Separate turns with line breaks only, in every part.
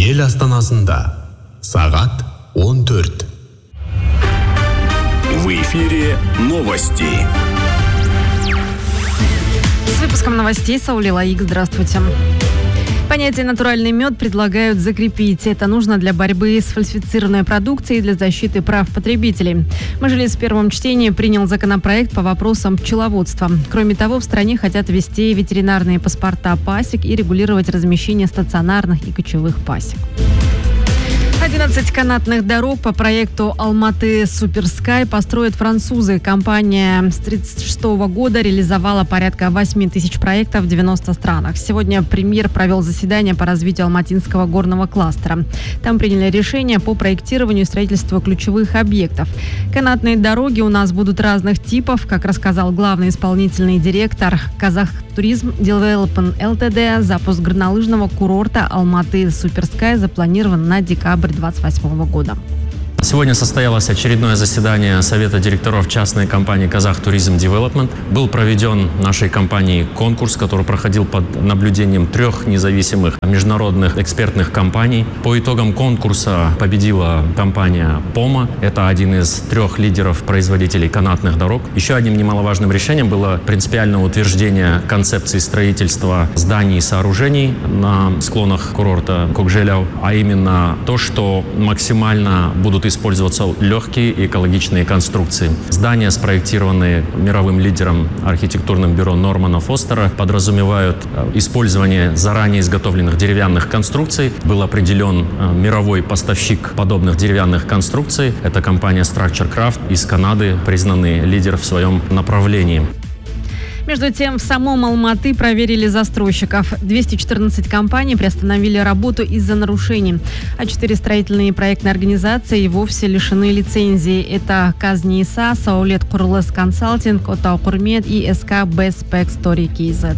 Ел астанасында сағат 14.
В эфире новости.
С выпуском новостей Саули Лаик. Здравствуйте. Понятие «натуральный мед» предлагают закрепить. Это нужно для борьбы с фальсифицированной продукцией и для защиты прав потребителей. Мажилис в первом чтении принял законопроект по вопросам пчеловодства. Кроме того, в стране хотят ввести ветеринарные паспорта пасек и регулировать размещение стационарных и кочевых пасек. 11 канатных дорог по проекту Алматы Суперскай построят французы. Компания с 1936 года реализовала порядка 8 тысяч проектов в 90 странах. Сегодня премьер провел заседание по развитию алматинского горного кластера. Там приняли решение по проектированию и строительству ключевых объектов. Канатные дороги у нас будут разных типов. Как рассказал главный исполнительный директор Казахтуризм Девелопмент ЛТД, запуск горнолыжного курорта Алматы Суперскай запланирован на декабрь 2028 года.
Сегодня состоялось очередное заседание Совета директоров частной компании «Казахтуризм Девелопмент». Был проведен нашей компанией конкурс, который проходил под наблюдением 3 независимых международных экспертных компаний. По итогам конкурса победила компания «Пома». Это один из 3 лидеров производителей канатных дорог. Еще одним немаловажным решением было принципиальное утверждение концепции строительства зданий и сооружений на склонах курорта Кокжеляу, а именно то, что максимально будут использоваться легкие и экологичные конструкции. Здания, спроектированные мировым лидером архитектурным бюро Нормана Фостера, подразумевают использование заранее изготовленных деревянных конструкций. Был определен мировой поставщик подобных деревянных конструкций. Это компания Structure Craft из Канады, признанный лидер в своем направлении.
Между тем, в самом Алматы проверили застройщиков. 214 компаний приостановили работу из-за нарушений. А 4 строительные и проектные организации и вовсе лишены лицензии. Это Казниса, Саулет Курлес Консалтинг, Отау Курмет и СК Беспек Стори КЗ.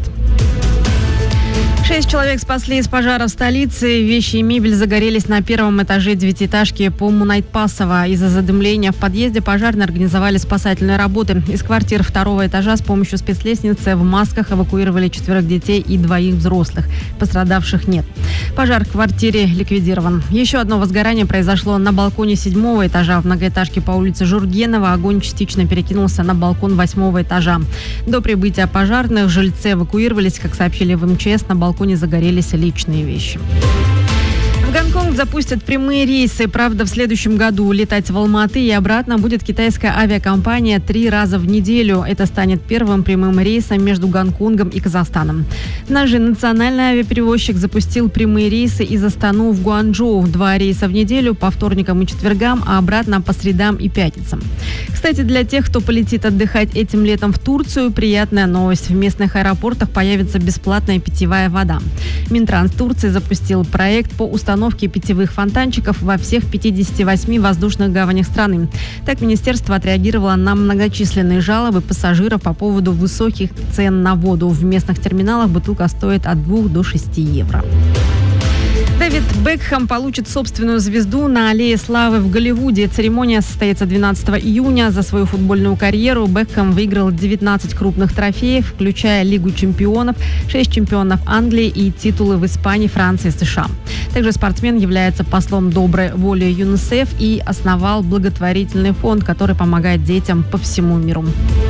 6 человек спасли из пожара в столице. Вещи и мебель загорелись на первом этаже девятиэтажки по Мунайтпасово. Из-за задымления в подъезде пожарные организовали спасательные работы. Из квартир 2-го этажа с помощью спецлестницы в масках эвакуировали 4 детей и 2 взрослых. Пострадавших нет. Пожар в квартире ликвидирован. Еще одно возгорание произошло на балконе 7-го этажа в многоэтажке по улице Жургенова. Огонь частично перекинулся на балкон 8-го этажа. До прибытия пожарных жильцы эвакуировались. Как сообщили в МЧС, на балконе загорелись личные вещи. В Гонконг запустят прямые рейсы. Правда, в следующем году летать в Алматы и обратно будет китайская авиакомпания 3 раза в неделю. Это станет первым прямым рейсом между Гонконгом и Казахстаном. Наш же национальный авиаперевозчик запустил прямые рейсы из Астану в Гуанчжоу. 2 рейса в неделю по вторникам и четвергам, а обратно по средам и пятницам. Кстати, для тех, кто полетит отдыхать этим летом в Турцию, приятная новость. В местных аэропортах появится бесплатная питьевая вода. Минтранс Турции запустил проект по установке питьевых фонтанчиков во всех 58 воздушных гаванях страны. Так министерство отреагировало на многочисленные жалобы пассажиров по поводу высоких цен на воду. В местных терминалах бутылка стоит от 2 до 6 евро. Дэвид Бекхэм получит собственную звезду на Аллее Славы в Голливуде. Церемония состоится 12 июня. За свою футбольную карьеру Бекхэм выиграл 19 крупных трофеев, включая Лигу чемпионов, 6 чемпионов Англии и титулы в Испании, Франции и США. Также спортсмен является послом доброй воли ЮНИСЕФ и основал благотворительный фонд, который помогает детям по всему миру.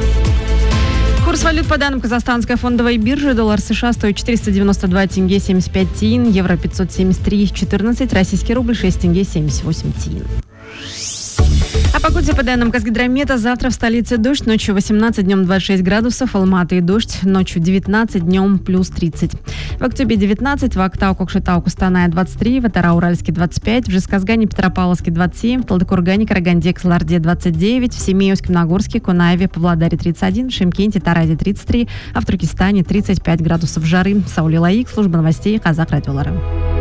Курс валют по данным Казахстанской фондовой биржи. Доллар США стоит 492 тенге 75 тиын, евро 573,14, российский рубль 6 тенге 78 тиын. О погоде по данным Казгидромета. Завтра в столице дождь, ночью 18, днем 26 градусов. Алматы дождь, ночью 19, днем плюс 30. В Актюбе 19, в Актау, Кокшетау, Кустаная 23, в Атара-Уральске 25, в Жезказгане, Петропавловске 27, в Талдыкургане, Караганде, Кызылорде 29, в Семеевске, Нагорске, Кунаеве, Павлодаре 31, в Шымкенте, Таразе 33, а в Туркестане 35 градусов жары. Саули Лаик, служба новостей Казах радиолары.